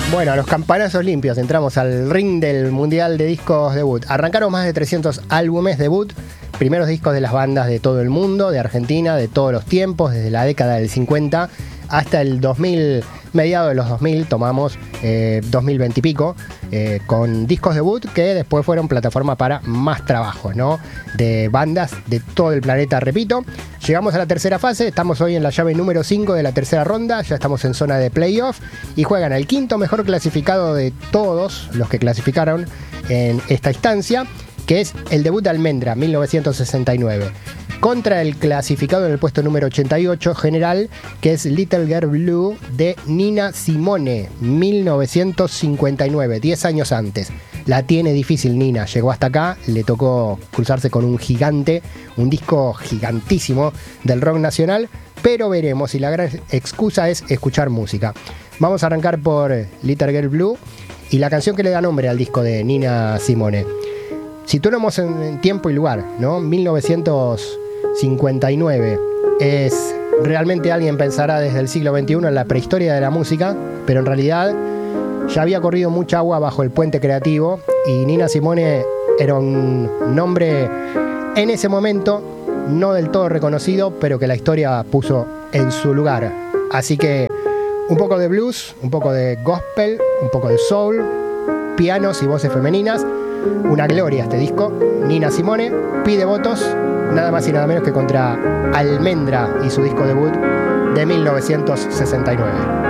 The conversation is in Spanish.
Bueno, a los campanazos limpios entramos al ring del Mundial de Discos Debut. Arrancaron más de 300 álbumes debut, primeros discos de las bandas de todo el mundo, de Argentina, de todos los tiempos, desde la década del 50 hasta el 2000, mediados de los 2000, tomamos 2020 y pico, con discos debut que después fueron plataforma para más trabajos, ¿no? De bandas de todo el planeta, repito. Llegamos a la tercera fase, estamos hoy en la llave número 5 de la tercera ronda, ya estamos en zona de playoff y juegan al quinto mejor clasificado de todos los que clasificaron en esta instancia, que es el debut de Almendra, 1969. Contra el clasificado en el puesto número 88 general, que es Little Girl Blue de Nina Simone, 1959, 10 años antes. La tiene difícil Nina, llegó hasta acá, le tocó cruzarse con un gigante, un disco gigantísimo del rock nacional, pero veremos, y la gran excusa es escuchar música. Vamos a arrancar por Little Girl Blue y la canción que le da nombre al disco de Nina Simone. Situemos en tiempo y lugar, ¿no? 1959. Es realmente, alguien pensará desde el siglo XXI en la prehistoria de la música, pero en realidad ya había corrido mucha agua bajo el puente creativo y Nina Simone era un nombre en ese momento no del todo reconocido, pero que la historia puso en su lugar. Así que un poco de blues, un poco de gospel, un poco de soul, pianos y voces femeninas. Una gloria este disco. Nina Simone pide votos nada más y nada menos que contra Almendra y su disco debut de 1969.